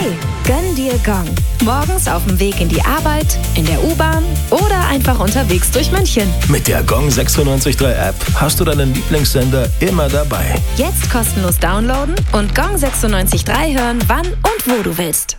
Gönn dir Gong. Morgens auf dem Weg in die Arbeit, in der U-Bahn oder einfach unterwegs durch München. Mit der Gong 96.3 App hast du deinen Lieblingssender immer dabei. Jetzt kostenlos downloaden und Gong 96.3 hören, wann und wo du willst.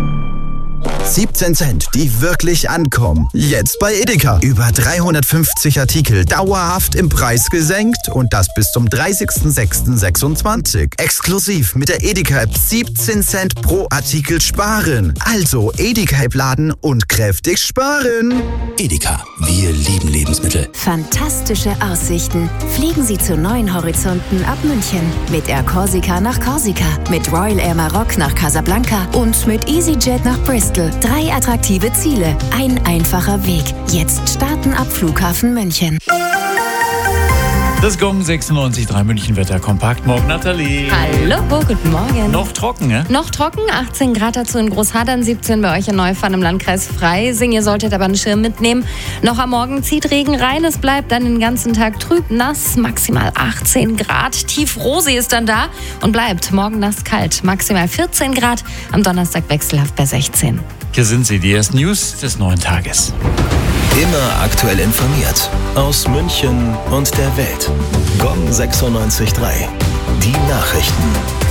17 Cent, die wirklich ankommen. Jetzt bei Edeka. Über 350 Artikel dauerhaft im Preis gesenkt und das bis zum 30.06.26. Exklusiv mit der Edeka-App 17 Cent pro Artikel sparen. Also Edeka-App laden und kräftig sparen. Edeka, wir lieben Lebensmittel. Fantastische Aussichten. Fliegen Sie zu neuen Horizonten ab München. Mit Air Corsica nach Korsika, mit Royal Air Maroc nach Casablanca und mit EasyJet nach Bristol. 3 attraktive Ziele, ein einfacher Weg. Jetzt starten ab Flughafen München. Das Gong 96.3 München-Wetter kompakt. Morgen, Nathalie. Hallo, guten Morgen. Noch trocken, ne? Noch trocken, 18 Grad dazu in Großhadern, 17 bei euch in Neufahren im Landkreis Freising. Ihr solltet aber einen Schirm mitnehmen. Noch am Morgen zieht Regen rein, es bleibt dann den ganzen Tag trüb, nass, maximal 18 Grad. Tiefrosee ist dann da und bleibt morgen nass kalt, maximal 14 Grad, am Donnerstag wechselhaft bei 16. Hier sind sie, die ersten News des neuen Tages. Immer aktuell informiert. Aus München und der Welt. Gong 96.3. Die Nachrichten.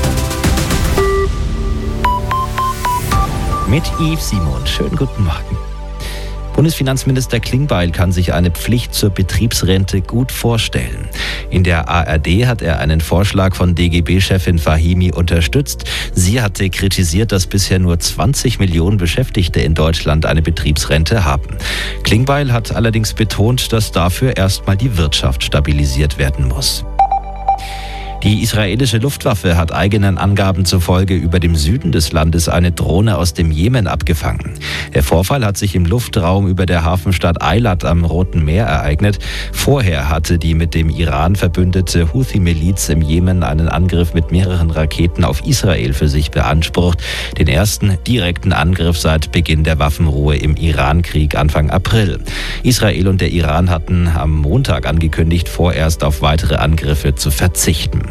Mit Yves Simon. Schönen guten Morgen. Bundesfinanzminister Klingbeil kann sich eine Pflicht zur Betriebsrente gut vorstellen. In der ARD hat er einen Vorschlag von DGB-Chefin Fahimi unterstützt. Sie hatte kritisiert, dass bisher nur 20 Millionen Beschäftigte in Deutschland eine Betriebsrente haben. Klingbeil hat allerdings betont, dass dafür erstmal die Wirtschaft stabilisiert werden muss. Die israelische Luftwaffe hat eigenen Angaben zufolge über dem Süden des Landes eine Drohne aus dem Jemen abgefangen. Der Vorfall hat sich im Luftraum über der Hafenstadt Eilat am Roten Meer ereignet. Vorher hatte die mit dem Iran verbündete Houthi-Miliz im Jemen einen Angriff mit mehreren Raketen auf Israel für sich beansprucht. Den ersten direkten Angriff seit Beginn der Waffenruhe im Iran-Krieg Anfang April. Israel und der Iran hatten am Montag angekündigt, vorerst auf weitere Angriffe zu verzichten.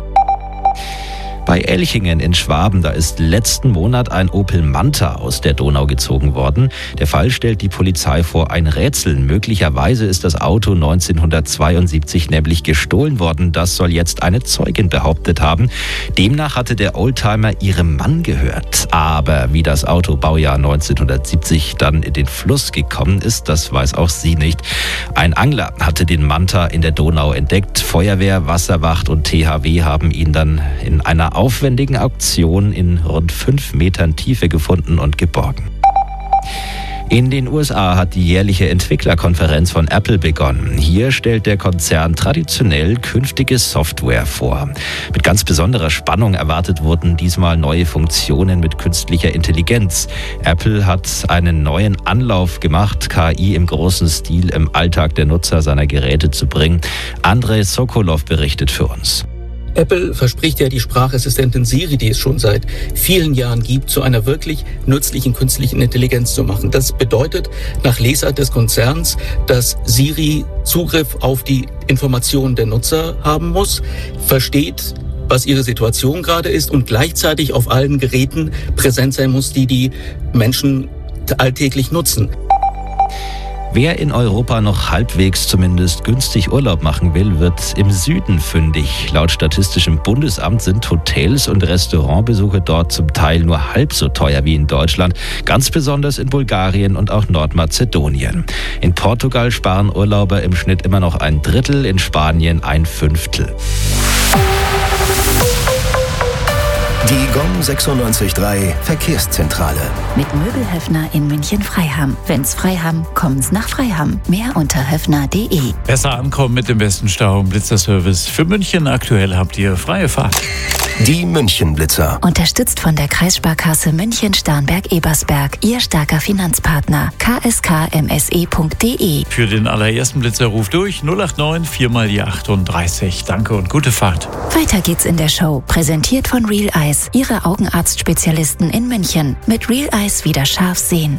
Bei Elchingen in Schwaben, da ist letzten Monat ein Opel Manta aus der Donau gezogen worden. Der Fall stellt die Polizei vor ein Rätsel. Möglicherweise ist das Auto 1972 nämlich gestohlen worden. Das soll jetzt eine Zeugin behauptet haben. Demnach hatte der Oldtimer ihrem Mann gehört. Aber wie das Auto Baujahr 1970 dann in den Fluss gekommen ist, das weiß auch sie nicht. Ein Angler hatte den Manta in der Donau entdeckt. Feuerwehr, Wasserwacht und THW haben ihn dann in einer aufwendigen Auktion in rund 5 Metern Tiefe gefunden und geborgen. In den USA hat die jährliche Entwicklerkonferenz von Apple begonnen. Hier stellt der Konzern traditionell künftige Software vor. Mit ganz besonderer Spannung erwartet wurden diesmal neue Funktionen mit künstlicher Intelligenz. Apple hat einen neuen Anlauf gemacht, KI im großen Stil im Alltag der Nutzer seiner Geräte zu bringen. Andrei Sokolov berichtet für uns. Apple verspricht ja die Sprachassistentin Siri, die es schon seit vielen Jahren gibt, zu einer wirklich nützlichen künstlichen Intelligenz zu machen. Das bedeutet nach Lesart des Konzerns, dass Siri Zugriff auf die Informationen der Nutzer haben muss, versteht, was ihre Situation gerade ist und gleichzeitig auf allen Geräten präsent sein muss, die Menschen alltäglich nutzen. Wer in Europa noch halbwegs zumindest günstig Urlaub machen will, wird im Süden fündig. Laut Statistischem Bundesamt sind Hotels und Restaurantbesuche dort zum Teil nur halb so teuer wie in Deutschland, ganz besonders in Bulgarien und auch Nordmazedonien. In Portugal sparen Urlauber im Schnitt immer noch 1/3, in Spanien 1/5. Die Gong 96.3 Verkehrszentrale. Mit Möbelhöfner in München-Freiham. Wenn's Freiham, kommen's nach Freiham. Mehr unter höfner.de. Besser ankommen mit dem besten Stau- und Blitzerservice. Für München aktuell habt ihr freie Fahrt. Die München-Blitzer. Unterstützt von der Kreissparkasse München-Starnberg-Ebersberg. Ihr starker Finanzpartner. kskmse.de. Für den allerersten Blitzer ruft durch 089 4x38. Danke und gute Fahrt. Weiter geht's in der Show. Präsentiert von Real Eyes. Ihre Augenarztspezialisten in München. Mit Real Eyes wieder scharf sehen.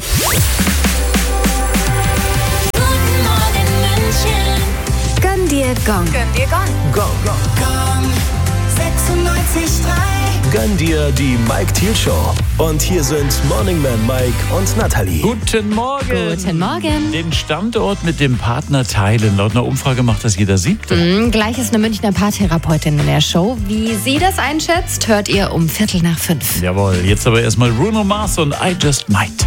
Guten Morgen München. Gönn dir Gong. Gönn dir Gong. Gong, Gong. Gong 96.3. Gönn dir die Mike Thiel Show. Und hier sind Morning Man Mike und Nathalie. Guten Morgen. Guten Morgen. Den Standort mit dem Partner teilen. Laut einer Umfrage macht das jeder 7. Gleich ist eine Münchner Paartherapeutin in der Show. Wie sie das einschätzt, hört ihr um 4:45. Jawohl, jetzt aber erstmal Bruno Mars und I Just Might.